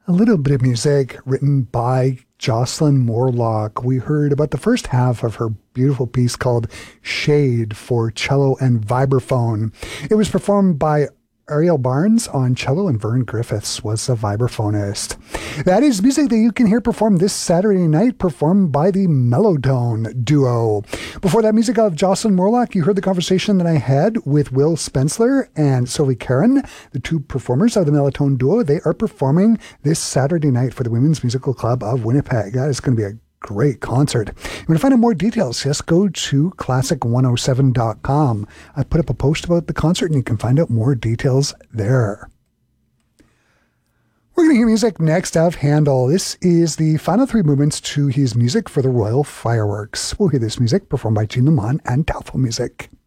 A little bit of music written by Jocelyn Morlock. We heard about the first half of her beautiful piece called Shade for cello and vibraphone. It was performed by Ariel Barnes on cello, and Vern Griffiths was the vibraphonist. That is music that you can hear performed this Saturday night, performed by the Mellowtone duo. Before that music of Jocelyn Morlock, you heard the conversation that I had with Will Spensler and Sylvie Karen, the two performers of the Mellowtone duo. They are performing this Saturday night for the Women's Musical Club of Winnipeg. That is going to be a great concert. If you want to find out more details, just go to classic107.com. I put up a post about the concert and you can find out more details there. We're going to hear music next of Handel. This is the final three movements to his music for the Royal Fireworks. We'll hear this music performed by Jean Lamont and Talfo Music.